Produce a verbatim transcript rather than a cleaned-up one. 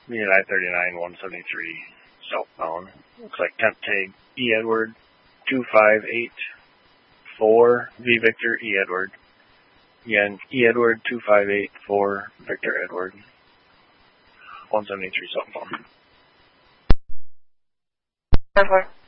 Unit I thirty-nine, one seventy-three, southbound. Looks like temp tag E Edward, two five eight four, V Victor, E Edward. Again, E Edward, two five eight four, Victor Edward, one seventy-three southbound. Edward.